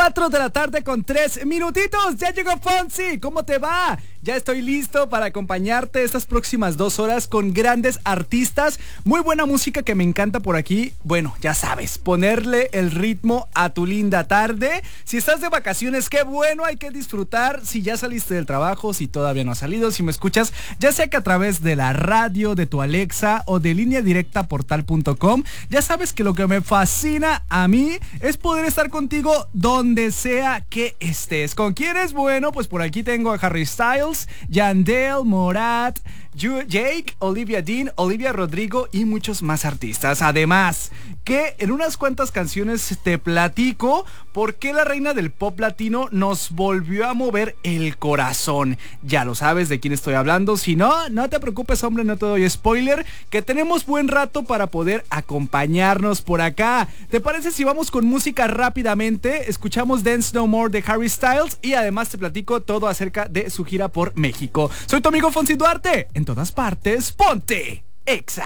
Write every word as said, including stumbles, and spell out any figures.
cuatro de la tarde con tres minutitos. Ya llegó Fonsi. ¿Cómo te va? Ya estoy listo para acompañarte estas próximas dos horas con grandes artistas. Muy buena música que me encanta por aquí. Bueno, ya sabes, ponerle el ritmo a tu linda tarde. Si estás de vacaciones, qué bueno, hay que disfrutar. Si ya saliste del trabajo, si todavía no has salido, si me escuchas, ya sea que a través de la radio, de tu Alexa o de línea directa portal punto com, ya sabes que lo que me fascina a mí es poder estar contigo donde sea que estés. ¿Con quién es? Bueno, pues por aquí tengo a Harry Styles, Yandel, Morat, Jake, Olivia Dean, Olivia Rodrigo y muchos más artistas. Además, que en unas cuantas canciones te platico por qué la reina del pop latino nos volvió a mover el corazón. Ya lo sabes de quién estoy hablando. Si no, no te preocupes, hombre, no te doy spoiler, que tenemos buen rato para poder acompañarnos por acá. ¿Te parece si vamos con música rápidamente? Escuchamos Dance No More de Harry Styles y además te platico todo acerca de su gira por México. Soy tu amigo Fonsi Duarte. En todas partes, ponte Exa.